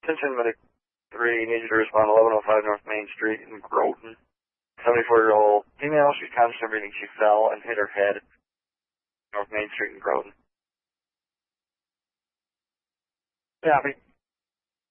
Attention Medic 3, needs you to respond 1105 North Main Street in Groton. 74-year-old female, she's conscious of breathing. She fell and hit her head. North Main Street in Groton. Copy.